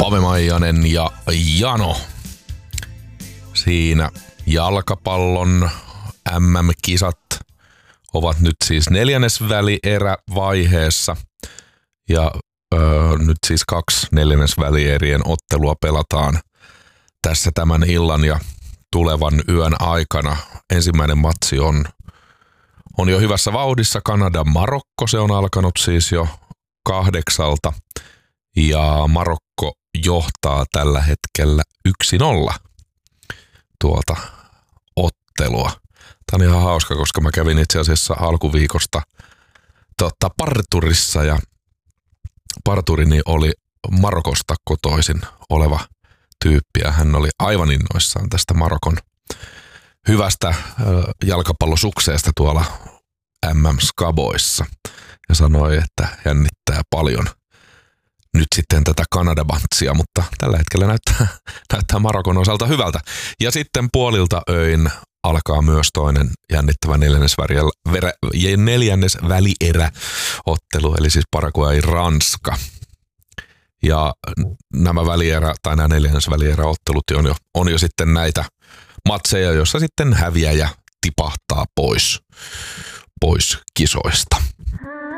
Aave-Maijanen ja Jano. Siinä jalkapallon MM-kisat ovat nyt siis neljännesvälierävaiheessa ja nyt siis 2 neljännesvälierien ottelua pelataan tässä tämän illan ja tulevan yön aikana. Ensimmäinen matsi on jo hyvässä vauhdissa. Kanada-Marokko, se on alkanut siis jo 8 ja Marokko johtaa tällä hetkellä 1-0 tuota ottelua. Tämä on ihan hauska, koska mä kävin itse asiassa alkuviikosta parturissa ja parturini oli Marokosta kotoisin oleva tyyppi ja hän oli aivan innoissaan tästä Marokon hyvästä jalkapallosukseesta tuolla MM-skaboissa ja sanoi, että jännittää paljon nyt sitten tätä Kanada-matsia, mutta tällä hetkellä näyttää Marokon osalta hyvältä. Ja sitten puolilta öin alkaa myös toinen jännittävä neljännesvälieräottelu, eli siis Paraguay-Ranska. Ja nämä neljännesvälieräottelut on jo sitten näitä matseja, joissa sitten häviäjä tipahtaa pois kisoista.